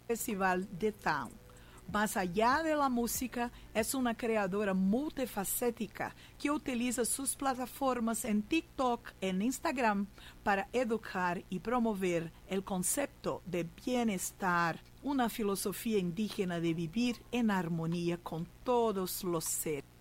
Festival de Town. Más allá de la música, es una creadora multifacética que utiliza sus plataformas en TikTok e Instagram para educar y promover el concepto de bienestar, una filosofía indígena de vivir en armonía con todos los seres.